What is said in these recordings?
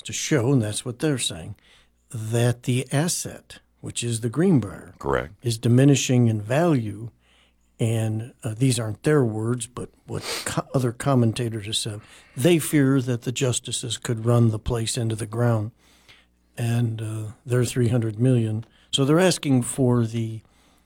to show, and that's what they're saying, that the asset, which is the Greenbrier, Correct. is diminishing in value. And these aren't their words, but what other commentators have said. They fear that the justices could run the place into the ground, and they're $300 million. So they're asking for the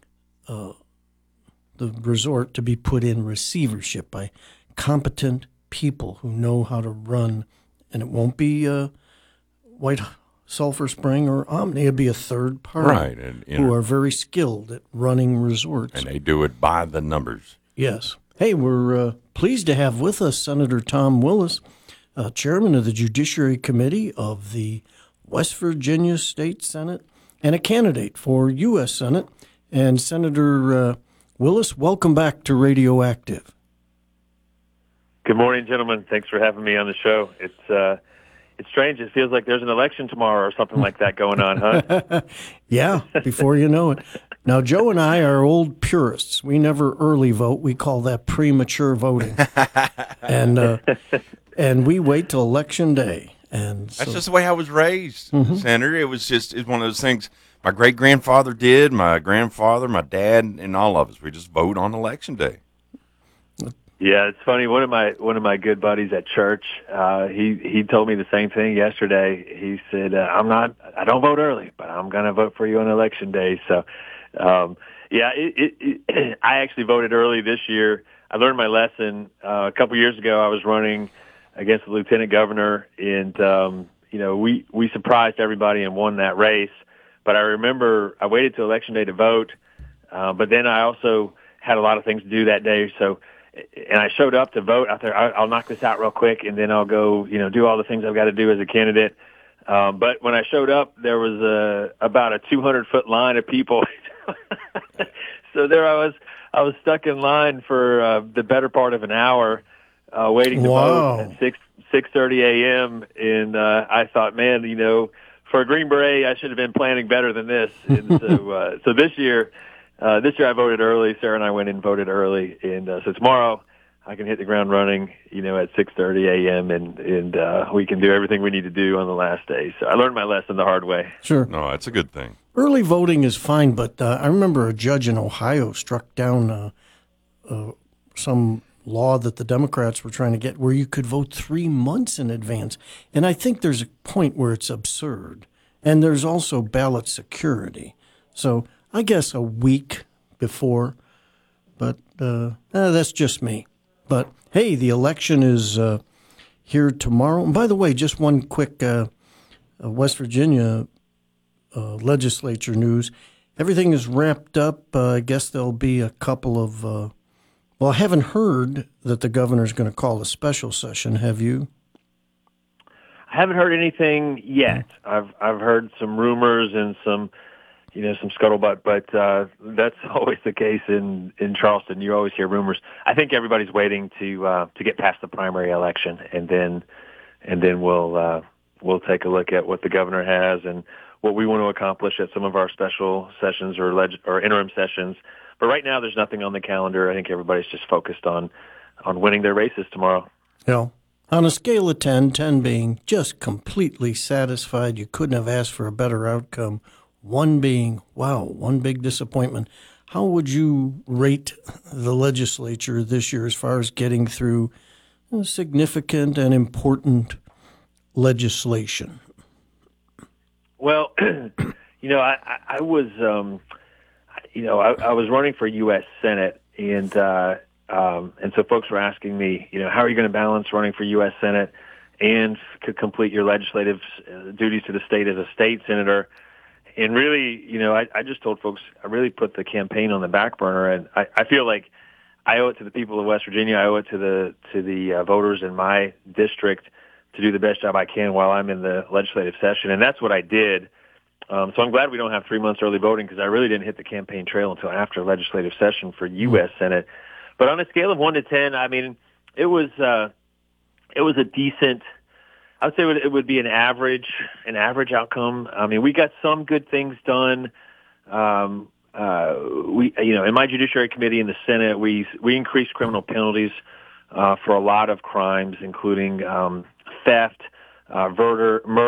resort to be put in receivership by competent people who know how to run, and it won't be White Sulphur Spring or Omni. It'll be a third party, Right, and, who are very skilled at running resorts. And they do it by the numbers. Yes. Hey, we're pleased to have with us Senator Tom Willis, chairman of the Judiciary Committee of the West Virginia State Senate and a candidate for U.S. Senate. And Senator Willis, welcome back to Radioactive. Good morning, gentlemen. Thanks for having me on the show. It's strange. It feels like there's an election tomorrow or something like that going on, huh? Yeah, before you know it. Now, Joe and I are old purists. We never early vote. We call that premature voting. And we wait till Election Day. And that's just the way I was raised, Senator. It's one of those things my great-grandfather did, my grandfather, my dad, and all of us. We just vote on Election Day. Yeah, it's funny. One of my good buddies at church, he told me the same thing yesterday. He said, I don't vote early, but I'm going to vote for you on Election Day. So, I actually voted early this year. I learned my lesson. A couple years ago, I was running against the lieutenant governor, and, we surprised everybody and won that race. But I remember I waited till Election Day to vote, but then I also had a lot of things to do that day. So, and I showed up to vote. I thought, I'll knock this out real quick, and then I'll go, do all the things I've got to do as a candidate. But when I showed up, there was about a 200-foot line of people. So there I was stuck in line for the better part of an hour, waiting to vote at 6:30 a.m. And I thought, man, for a Green Beret, I should have been planning better than this. And so this year I voted early. Sarah and I went in and voted early, and so tomorrow I can hit the ground running, at 6:30 a.m. and we can do everything we need to do on the last day. So I learned my lesson the hard way. Sure. No, that's a good thing. Early voting is fine, but I remember a judge in Ohio struck down some law that the Democrats were trying to get where you could vote 3 months in advance. And I think there's a point where it's absurd. And there's also ballot security. So I guess a week before, but that's just me. But, hey, the election is here tomorrow. And by the way, just one quick West Virginia legislature news. Everything is wrapped up. I guess there'll be a couple of I haven't heard that the governor's going to call a special session. Have you? I haven't heard anything yet. I've heard some rumors and some scuttlebutt, but that's always the case in Charleston. You always hear rumors. I think everybody's waiting to get past the primary election, and then we'll take a look at what the governor has and what we want to accomplish at some of our special sessions or interim sessions. But right now, there's nothing on the calendar. I think everybody's just focused on winning their races tomorrow. Yeah. On a scale of 10, 10 being just completely satisfied, you couldn't have asked for a better outcome, 1 being, wow, one big disappointment. How would you rate the legislature this year as far as getting through significant and important legislation? Well, I was, I was running for U.S. Senate, and so folks were asking me, how are you going to balance running for U.S. Senate and complete your legislative duties to the state as a state senator? And really, I just told folks I really put the campaign on the back burner, and I feel like I owe it to the people of West Virginia. I owe it to the voters in my district to do the best job I can while I'm in the legislative session, and that's what I did. So I'm glad we don't have 3 months early voting because I really didn't hit the campaign trail until after legislative session for U.S. Senate. But on a scale of 1 to 10, I mean, it was a decent. I would say it would be an average outcome. I mean, we got some good things done. We, in my Judiciary Committee in the Senate, we increased criminal penalties for a lot of crimes, including theft, murder,